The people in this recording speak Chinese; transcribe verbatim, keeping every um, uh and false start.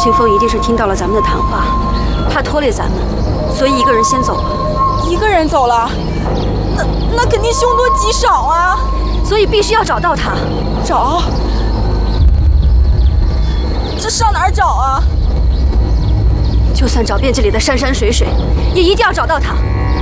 清风一定是听到了咱们的谈话，怕拖累咱们，所以一个人先走了。 一个人走了？那那肯定凶多吉少啊！ 所以必须要找到他。 找？这上哪儿找啊？ 就算找遍这里的山山水水，也一定要找到他。